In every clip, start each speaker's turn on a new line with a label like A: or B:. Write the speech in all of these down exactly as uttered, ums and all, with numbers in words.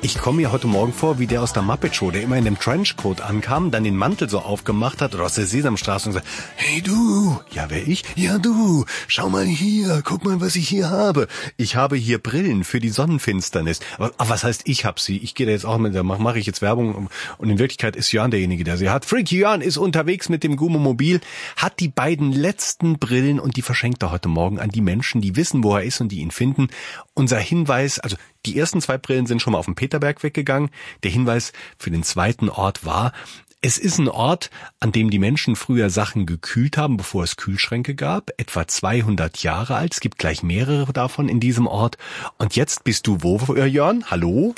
A: Ich komme mir heute Morgen vor wie der aus der Muppet Show, der immer in dem Trenchcoat ankam, dann den Mantel so aufgemacht hat oder aus der Sesamstraße und sagt, hey du, ja wer ich? Ja du, schau mal hier, guck mal, was ich hier habe. Ich habe hier Brillen für die Sonnenfinsternis. Aber, aber was heißt, ich hab sie? Ich gehe da jetzt auch mit, da mache mach ich jetzt Werbung und in Wirklichkeit ist Jörn derjenige, der sie hat. Freaky Jörn ist unterwegs mit dem Gummomobil, hat die beiden letzten Brillen und die verschenkt er heute Morgen an die Menschen, die wissen, wo er ist und die ihn finden. Unser Hinweis, also die ersten zwei Brillen sind schon mal auf dem Peterberg weggegangen. Der Hinweis für den zweiten Ort war, es ist ein Ort, an dem die Menschen früher Sachen gekühlt haben, bevor es Kühlschränke gab. Etwa zweihundert Jahre alt. Es gibt gleich mehrere davon in diesem Ort. Und jetzt bist du wo, Jörn? Hallo?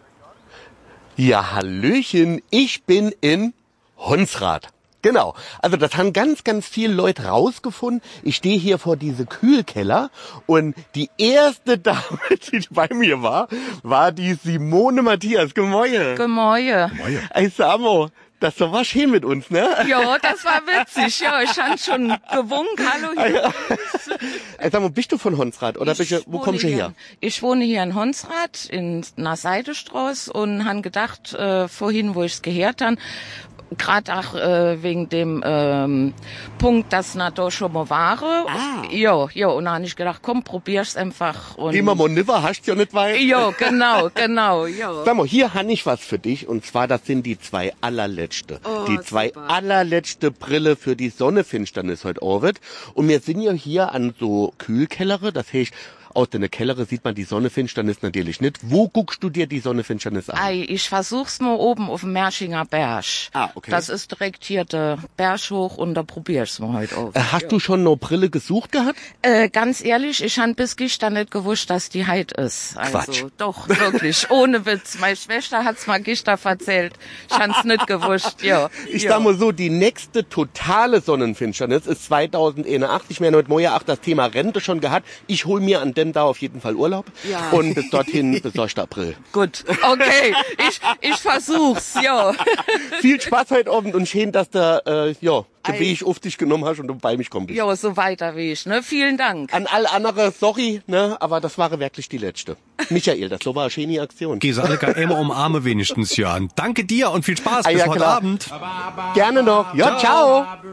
B: Ja, hallöchen. Ich bin in Hunsrad. Genau, also das haben ganz, ganz viele Leute rausgefunden. Ich stehe hier vor diese Kühlkeller und die erste Dame, die bei mir war, war die Simone Matthias. Gemäue.
C: Gemäue.
B: Ey, Samo, das war schön mit uns, ne?
C: Ja, das war witzig. Ja, ich habe schon gewunken. Hallo hier.
B: Ey, Samo, bist du von Hunsrad oder bist du, wo kommst du her?
C: Ich wohne hier in Hunsrad, in einer Seidestraße und han gedacht, äh, vorhin, wo ich's gehört han, gerade auch äh, wegen dem ähm, Punkt, dass na da schon mal war.
B: Ah.
C: Ja, ja, und dann habe ich gedacht, komm, probier's einfach. Und
B: Geh mal mal niver, hast ja nicht weit.
C: Ja, genau, genau, ja.
B: Sag mal, hier habe ich was für dich und zwar, das sind die zwei allerletzte.
C: Oh,
B: die zwei
C: super.
B: allerletzte Brille für die Sonnenfinsternis heute Abend. Und wir sind ja hier an so Kühlkellere, das heißt, aus der Kellere sieht man die Sonnenfinsternis natürlich nicht. Wo guckst du dir die Sonnenfinsternis an?
C: Ei, ich versuch's mal oben auf dem Merschinger Berg.
B: Ah, okay.
C: Das ist direkt hier der Berg hoch und da probier's mal heute auf.
B: Äh, hast ja. du schon noch Brille gesucht gehabt?
C: Äh, ganz ehrlich, ich han bis gestern nicht gewusst, dass die heit ist. Also,
B: Quatsch.
C: Doch, wirklich, ohne Witz. Meine Schwester hat's mal gestern erzählt. Ich han's nicht gewusst, ja.
B: Ich
C: ja.
B: sag mal so, die nächste totale Sonnenfinsternis ist zweitausendeinundachtzig. Wir haben heute Morgen auch das Thema Rente schon gehabt. Ich hol mir an dem da auf jeden Fall Urlaub.
C: Ja.
B: Und bis dorthin besorgt April.
C: Gut, okay, ich, ich versuch's, ja.
B: Viel Spaß heute Abend und schön, dass du, äh, ja, den Weg auf dich genommen hast und du bei mich kommst.
C: Ja, so weiter wie ich, ne? Vielen Dank.
B: An alle anderen, sorry, ne, aber das war wirklich die letzte. Michael, das war eine schöne Aktion.
A: Geh Salika immer umarme wenigstens, Jörn. Danke dir und viel Spaß.
B: Ah,
A: Bis
B: ja,
A: heute
B: klar.
A: Abend.
B: Gerne noch. Ja, ciao. ciao.